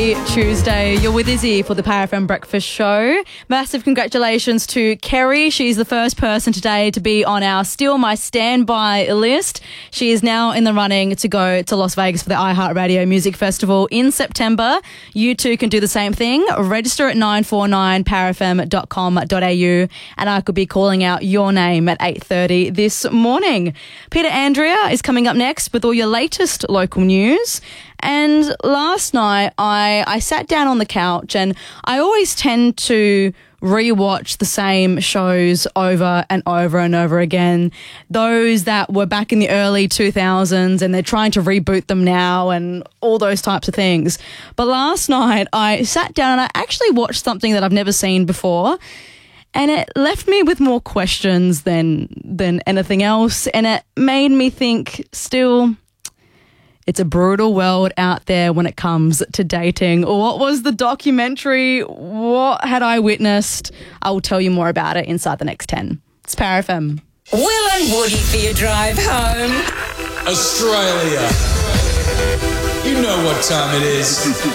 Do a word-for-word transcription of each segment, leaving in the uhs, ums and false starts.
Tuesday, you're with Izzy for the Power F M Breakfast Show. Massive congratulations to Kerry. She's the first person today to be on our Still My Standby list. She is now in the running to go to Las Vegas for the iHeartRadio Music Festival in September. You too can do the same thing. Register at nine four nine power f m dot com dot a u and I could be calling out your name at eight thirty this morning. Peter Andrea is coming up next with all your latest local news. And last night, I, I sat down on the couch, and I always tend to rewatch the same shows over and over and over again. Those that were back in the early two thousands, and they're trying to reboot them now and all those types of things. But last night, I sat down and I actually watched something that I've never seen before. And it left me with more questions than than anything else. And it made me think still... It's a brutal world out there when it comes to dating. What was the documentary? What had I witnessed? I will tell you more about it inside the next ten. It's Power F M. Will and Woody for your drive home. Australia. You know what time it is.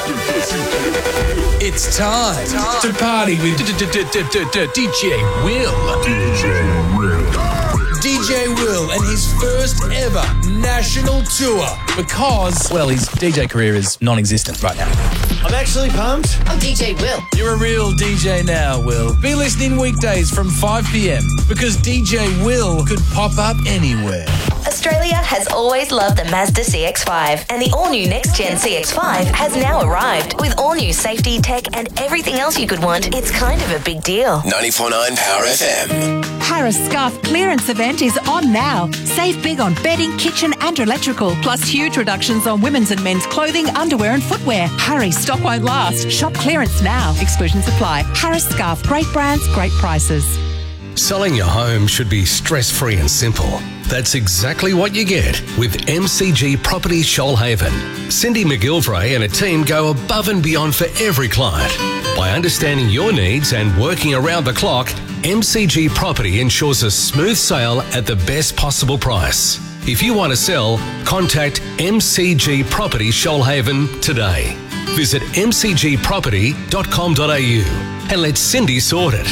It's time to party with D J Will. D J Will. D J Will and his first ever national tour because, well, his D J career is non-existent right now. I'm actually pumped. I'm D J Will. You're a real D J now, Will. Be listening weekdays from five p.m. because D J Will could pop up anywhere. Australia has always loved the Mazda C X five, and the all-new next-gen C X five has now arrived. With all-new safety, tech, and everything else you could want, it's kind of a big deal. ninety-four point nine Power F M. Harris Scarf clearance event is on now. Save big on bedding, kitchen and electrical, plus huge reductions on women's and men's clothing, underwear and footwear. Hurry, stock won't last. Shop clearance now. Exclusions apply. Harris Scarf, great brands, great prices. Selling your home should be stress-free and simple. That's exactly what you get with M C G Property Shoalhaven. Cindy McGilvray and a team go above and beyond for every client. By understanding your needs and working around the clock, M C G Property ensures a smooth sale at the best possible price. If you want to sell, contact M C G Property Shoalhaven today. Visit m c g property dot com dot a u and let Cindy sort it.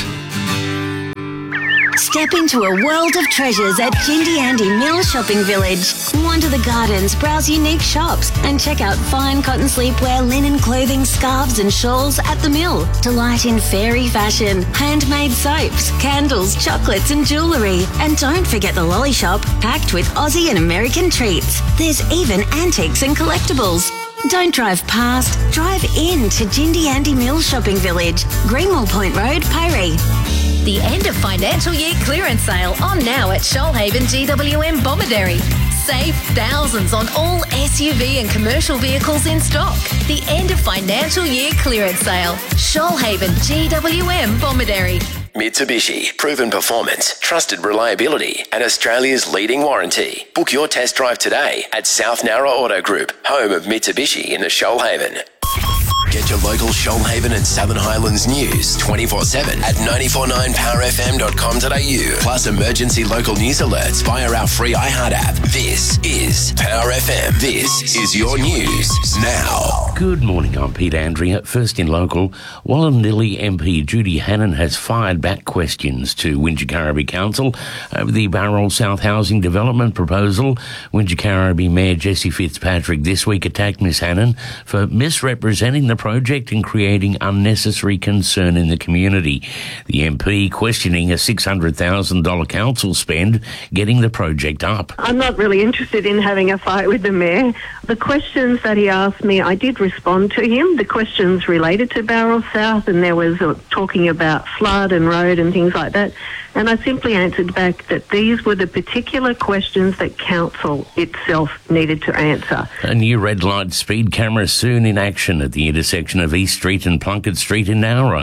Step into a world of treasures at Jindy Andy Mill Shopping Village. Wander the gardens, browse unique shops, and check out fine cotton sleepwear, linen clothing, scarves and shawls at the mill. Delight in fairy fashion, handmade soaps, candles, chocolates and jewellery. And don't forget the lolly shop, packed with Aussie and American treats. There's even antiques and collectibles. Don't drive past, drive in to Jindy Andy Mill Shopping Village, Greenwell Point Road, Piree. The end of financial year clearance sale on now at Shoalhaven G W M Bomaderry. Save thousands on all S U V and commercial vehicles in stock. The end of financial year clearance sale. Shoalhaven G W M Bomaderry. Mitsubishi, proven performance, trusted reliability, and Australia's leading warranty. Book your test drive today at South Nowra Auto Group, home of Mitsubishi in the Shoalhaven. Get your local Shoalhaven and Southern Highlands news twenty-four seven at nine four nine power f m dot com dot a u. Plus emergency local news alerts via our free iHeart app. This is Power F M. This is your news now. Good morning, I'm Pete Andrea. First in local, Wallumbilla M P Judy Hannon has fired back questions to Wingecarribee Council over the Barrel South Housing Development proposal. Wingecarribee Mayor Jessie Fitzpatrick this week attacked Miss Hannon for misrepresenting the project and creating unnecessary concern in the community. The M P questioning a six hundred thousand dollars council spend getting the project up. I'm not really interested in having a fight with the Mayor. The questions that he asked me, I did respond to him. The questions related to Barrel South, and there was uh, talking about flood and road and things like that. And I simply answered back that these were the particular questions that council itself needed to answer. A new red light speed camera soon in action at the intersection of East Street and Plunkett Street in Nowra.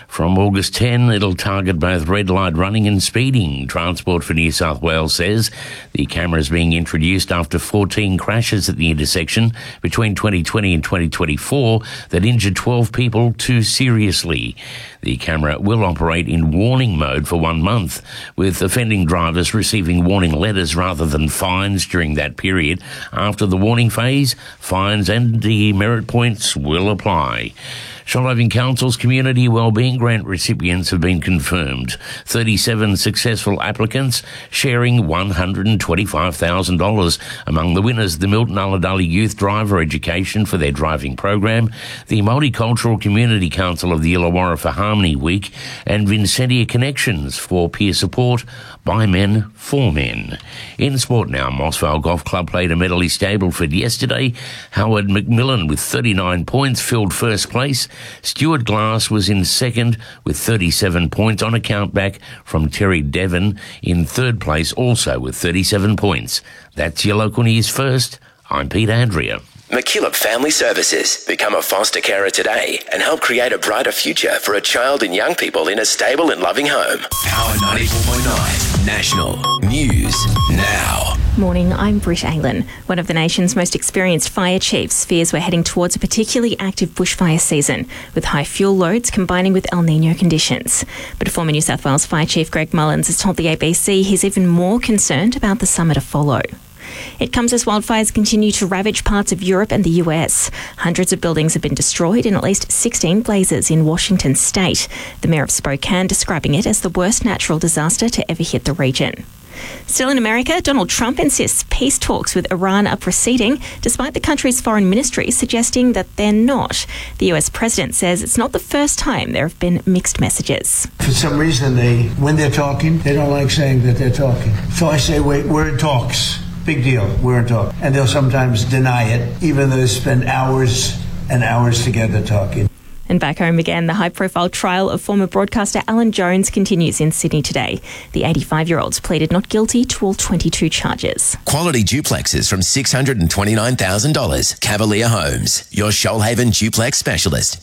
From August tenth, it'll target both red light running and speeding. Transport for New South Wales says the camera is being introduced after fourteen crashes at the intersection between twenty twenty and twenty twenty-four that injured twelve people too seriously. The camera will operate in warning mode for one month, with offending drivers receiving warning letters rather than fines during that period. After the warning phase, fines and demerit points will apply. Shoalhaven Council's Community Wellbeing Grant recipients have been confirmed. thirty-seven successful applicants sharing one hundred twenty-five thousand dollars. Among the winners, the Milton Ulladulla Youth Driver Education for their driving program, the Multicultural Community Council of the Illawarra for Harmony Week, and Vincentia Connections for peer support by men for men. In sport now, Mossvale Golf Club played a medley Stableford yesterday. Howard McMillan with thirty-nine points filled first place. Stuart Glass was in second with thirty-seven points on a countback from Terry Devon in third place, also with thirty-seven points. That's your local news first. I'm Pete Andrea. McKillop Family Services. Become a foster carer today and help create a brighter future for a child and young people in a stable and loving home. Power ninety-four point nine National News Now. Morning, I'm Britt Aylan. One of the nation's most experienced fire chiefs fears we're heading towards a particularly active bushfire season, with high fuel loads combining with El Niño conditions. But former New South Wales Fire Chief Greg Mullins has told the A B C he's even more concerned about the summer to follow. It comes as wildfires continue to ravage parts of Europe and the U S. Hundreds of buildings have been destroyed in at least sixteen blazes in Washington state. The mayor of Spokane describing it as the worst natural disaster to ever hit the region. Still in America, Donald Trump insists peace talks with Iran are proceeding, despite the country's foreign ministry suggesting that they're not. The U S president says it's not the first time there have been mixed messages. For some reason, they, when they're talking, they don't like saying that they're talking. So I say, wait, we're in talks. Big deal, we're in talks. And they'll sometimes deny it, even though they spend hours and hours together talking. And back home again, the high-profile trial of former broadcaster Alan Jones continues in Sydney today. The eighty-five-year-old pleaded not guilty to all twenty-two charges. Quality duplexes from six hundred twenty-nine thousand dollars. Cavalier Homes, your Shoalhaven duplex specialist.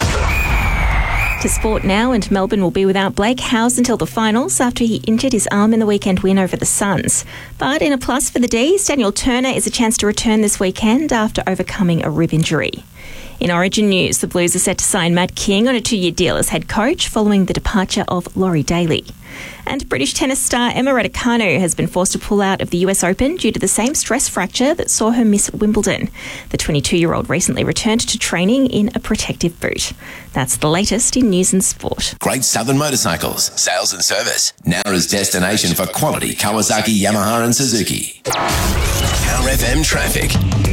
To sport now, and Melbourne will be without Blake Howes until the finals after he injured his arm in the weekend win over the Suns. But in a plus for the D's, Daniel Turner is a chance to return this weekend after overcoming a rib injury. In Origin news, the Blues are set to sign Matt King on a two-year deal as head coach following the departure of Laurie Daly. And British tennis star Emma Raducanu has been forced to pull out of the U S Open due to the same stress fracture that saw her miss Wimbledon. The twenty-two-year-old recently returned to training in a protective boot. That's the latest in news and sport. Great Southern Motorcycles, sales and service. Nowra's destination for quality Kawasaki, Yamaha and Suzuki. Power F M traffic.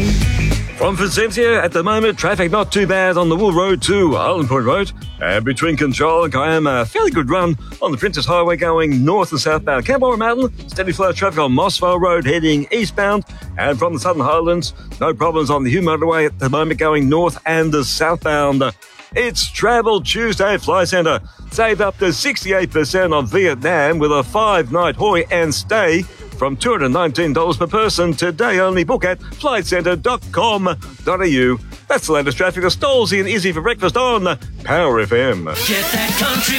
From Vincentia, at the moment, traffic not too bad on the Wool Road to Island Point Road. And between Control and Kiama, a fairly good run on the Princess Highway going north and southbound. Camberwell Mountain, steady flow of traffic on Mossvale Road heading eastbound. And from the Southern Highlands, no problems on the Hume Motorway at the moment going north and southbound. It's Travel Tuesday Fly Centre. Save up to sixty-eight percent on Vietnam with a five-night Hoi and stay from two hundred nineteen dollars per person. Today only. Book at flight centre dot com dot a u. That's the latest traffic. The Stolzy and Izzy for breakfast on Power F M. Get that country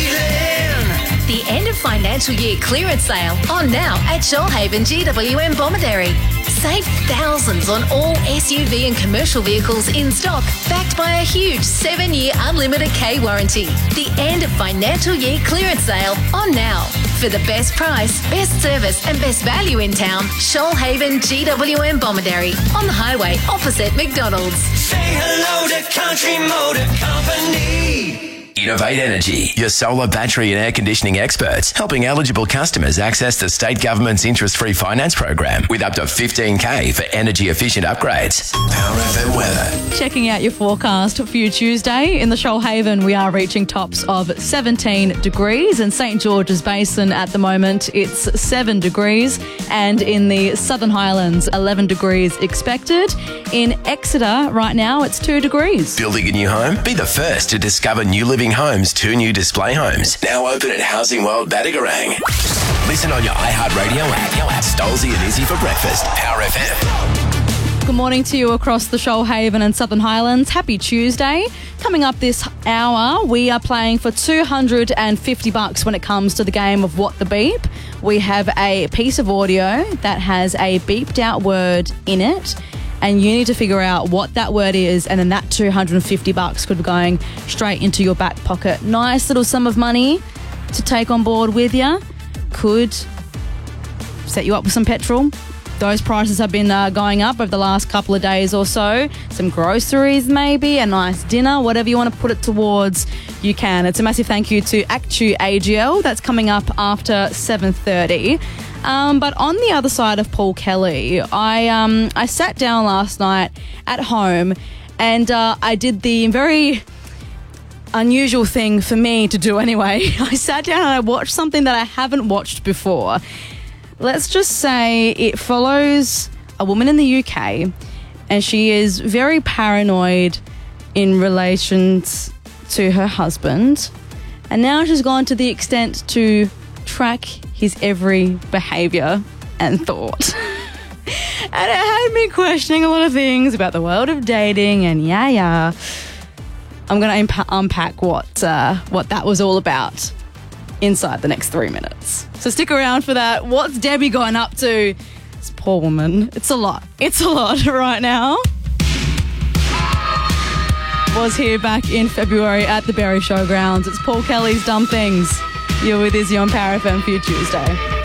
feeling. The end of financial year clearance sale on now at Shoalhaven G W M Bomaderry. Save thousands on all S U V and commercial vehicles in stock, backed by a huge seven-year unlimited K warranty. The end of financial year clearance sale on now. For the best price, best service and best value in town, Shoalhaven G W M Bomaderry on the highway opposite McDonald's. Say hello to Country Motor Company. Innovate Energy, your solar, battery and air conditioning experts, helping eligible customers access the state government's interest-free finance program with up to fifteen K for energy-efficient upgrades. Power F M weather. Checking out your forecast for your Tuesday. In the Shoalhaven, we are reaching tops of seventeen degrees. In Saint George's Basin at the moment, it's seven degrees. And in the Southern Highlands, eleven degrees expected. In Exeter, right now, it's two degrees. Building a new home? Be the first to discover New Living Homes, two new display homes. Now open at Housing World Badagarang. Listen on your iHeartRadio app. Stolzy and Izzy for breakfast. Power F M. Good morning to you across the Shoalhaven and Southern Highlands. Happy Tuesday. Coming up this hour, we are playing for two hundred fifty bucks when it comes to the game of What the Beep. We have a piece of audio that has a beeped out word in it, and you need to figure out what that word is, and then that two hundred fifty bucks could be going straight into your back pocket. Nice little sum of money to take on board with you. Could set you up with some petrol. Those prices have been uh, going up over the last couple of days or so. Some groceries maybe, a nice dinner, whatever you want to put it towards, you can. It's a massive thank you to Actu A G L. That's coming up after seven thirty. Um, but on the other side of Paul Kelly, I um, I sat down last night at home and uh, I did the very unusual thing for me to do anyway. I sat down and I watched something that I haven't watched before. Let's just say it follows a woman in the U K and she is very paranoid in relation to her husband. And now she's gone to the extent to track his every behaviour and thought. And it had me questioning a lot of things about the world of dating and yeah, yeah. I'm going to imp- unpack what uh, what that was all about inside the next three minutes. So stick around for that. What's Debbie going up to? This poor woman. It's a lot. It's a lot right now. Was here back in February at the Berry Showgrounds. It's Paul Kelly's Dumb Things. You're with Izzy on Power F M for your Tuesday.